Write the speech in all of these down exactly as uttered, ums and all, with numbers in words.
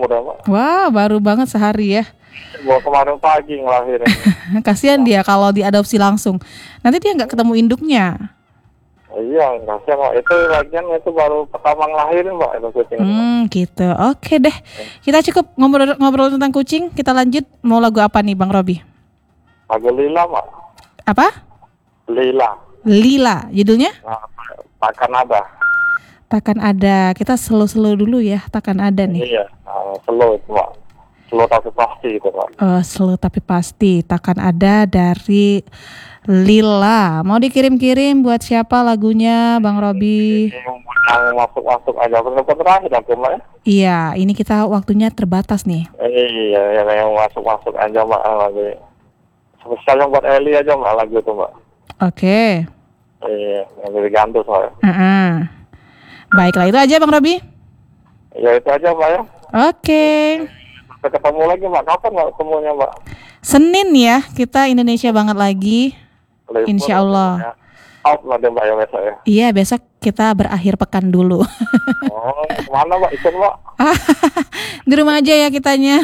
udah, Mbak. Wah, baru banget sehari ya. Baru kemarin pagi ngelahirin. Kasihan dia kalau diadopsi langsung. Nanti dia nggak ketemu induknya. Iya, kasihan Mbak. Itu lagian itu baru pertama ngelahirin Mbak, itu kucing. Hmm, gitu. Oke deh. Kita cukup ngobrol ngobrol tentang kucing. Kita lanjut. Mau lagu apa nih, Bang Robi? Lagu Lila, Mbak. Apa? Lila. Lila. Judulnya? Nah, takkan ada. Takkan ada. Kita slow-slow dulu ya. Takkan ada nih. Iya, uh, slow itu Mbak. Slow tapi pasti itu Mbak. Uh, slow tapi pasti. Takkan ada dari Lila. Mau dikirim-kirim buat siapa lagunya, Bang Robi? Yang masuk-masuk aja. Pendapat terakhir aku Mbak ya. Iya, ini kita waktunya terbatas nih. Iya, yang, yang masuk-masuk aja Mbak lagu. Spesialnya buat Eli aja Mbak lagu itu Mbak. Oke. Iya, yang dari gantung soalnya. Uh-uh. Baiklah, itu aja Bang Robi. Ya itu aja Mbak ya. Oke. Sampai ketemu lagi Mbak. Kapan Mbak ketemunya Mbak? Senin ya, kita Indonesia banget lagi. Libur, Insya Allah. Ya. Out lah deh Mbak ya besok ya. Iya, besok kita berakhir pekan dulu. Oh, kemana Mbak? Ikut Mbak? Di rumah aja ya kitanya.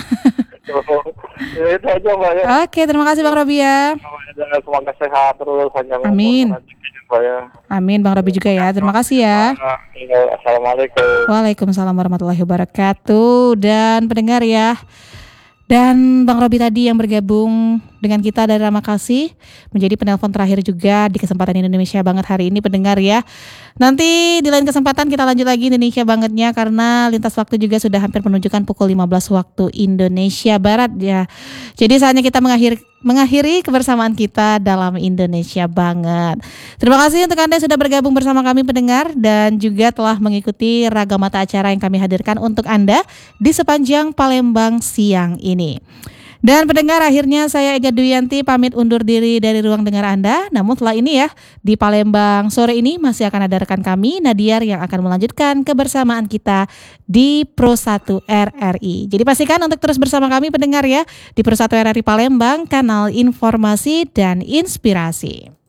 Ya itu aja Mbak ya. Oke, terima kasih Bang Robi ya. Semoga sehat terus. Amin. Amin, Bang Robi juga ya. Terima kasih ya. Assalamualaikum. Waalaikumsalam warahmatullahi wabarakatuh. Dan pendengar ya, dan Bang Robi tadi yang bergabung dengan kita dari Ramakasih menjadi penelpon terakhir juga di kesempatan Indonesia Banget hari ini, pendengar ya. Nanti di lain kesempatan kita lanjut lagi Indonesia Bangetnya, karena lintas waktu juga sudah hampir menunjukkan pukul lima belas waktu Indonesia Barat ya. Jadi saatnya kita mengakhiri, mengakhiri kebersamaan kita dalam Indonesia Banget. Terima kasih untuk Anda yang sudah bergabung bersama kami pendengar, dan juga telah mengikuti ragam mata acara yang kami hadirkan untuk Anda di sepanjang Palembang siang ini. Dan pendengar, akhirnya saya Ega Duyanti pamit undur diri dari ruang dengar Anda. Namun setelah ini ya, di Palembang sore ini masih akan ada rekan kami Nadiar yang akan melanjutkan kebersamaan kita di Pro satu R R I. Jadi pastikan untuk terus bersama kami pendengar ya, di Pro satu R R I Palembang, kanal informasi dan inspirasi.